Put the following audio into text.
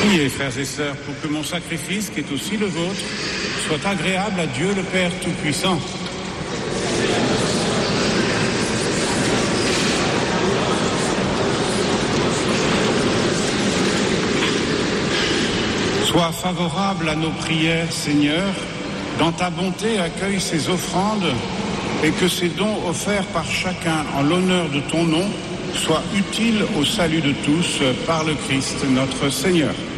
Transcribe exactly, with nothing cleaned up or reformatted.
Priez, frères et sœurs, pour que mon sacrifice, qui est aussi le vôtre, soit agréable à Dieu le Père Tout-Puissant. Sois favorable à nos prières, Seigneur. Dans ta bonté, accueille ces offrandes et que ces dons offerts par chacun en l'honneur de ton nom soient utiles au salut de tous par le Christ notre Seigneur.